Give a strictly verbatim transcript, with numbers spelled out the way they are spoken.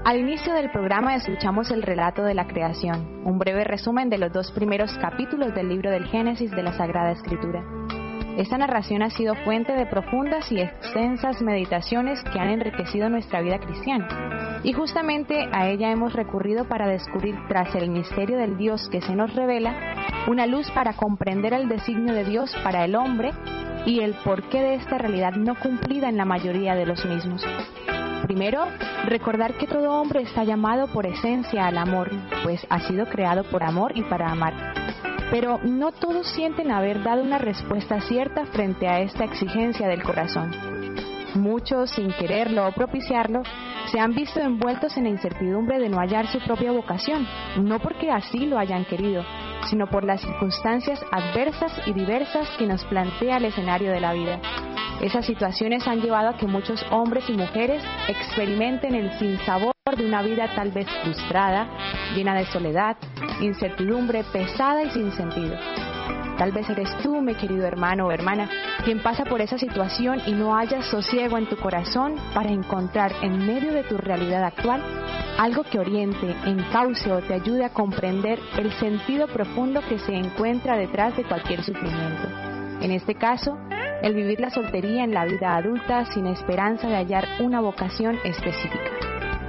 Al inicio del programa escuchamos el relato de la creación, un breve resumen de los dos primeros capítulos del libro del Génesis de la Sagrada Escritura. Esta narración ha sido fuente de profundas y extensas meditaciones que han enriquecido nuestra vida cristiana. Y justamente a ella hemos recurrido para descubrir, tras el misterio del Dios que se nos revela, una luz para comprender el designio de Dios para el hombre y el porqué de esta realidad no cumplida en la mayoría de los mismos. Primero, recordar que todo hombre está llamado por esencia al amor, pues ha sido creado por amor y para amar. Pero no todos sienten haber dado una respuesta cierta frente a esta exigencia del corazón. Muchos, sin quererlo o propiciarlo, se han visto envueltos en la incertidumbre de no hallar su propia vocación, no porque así lo hayan querido, sino por las circunstancias adversas y diversas que nos plantea el escenario de la vida. Esas situaciones han llevado a que muchos hombres y mujeres experimenten el sinsabor de una vida tal vez frustrada, llena de soledad, incertidumbre, pesada y sin sentido. Tal vez eres tú, mi querido hermano o hermana, quien pasa por esa situación y no hallas sosiego en tu corazón para encontrar en medio de tu realidad actual algo que oriente, encauce o te ayude a comprender el sentido profundo que se encuentra detrás de cualquier sufrimiento. En este caso, el vivir la soltería en la vida adulta sin esperanza de hallar una vocación específica.